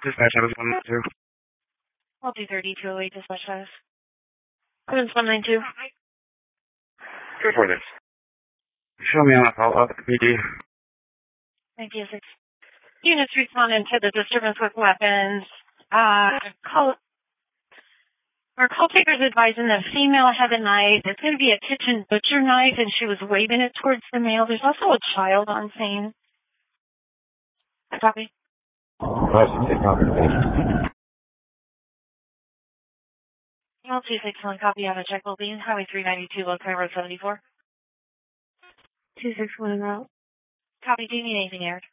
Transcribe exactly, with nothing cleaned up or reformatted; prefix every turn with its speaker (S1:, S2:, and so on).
S1: Dispatch, I was one nine two.
S2: I'll do thirty two oh eight dispatch status. Clearance one nine two.
S1: Good for this. Show me on a call up at the P D.
S2: Thank you, six. Units responding to the disturbance with weapons. Uh, call, our call taker's advising that a female had a knife. It's going to be a kitchen butcher knife, and she was waving it towards the male. There's also a child on scene. Copy. L two six one, copy on a check will be Highway three ninety-two, Low Road seventy-four.
S3: two six one route.
S2: Copy, do you need anything aired?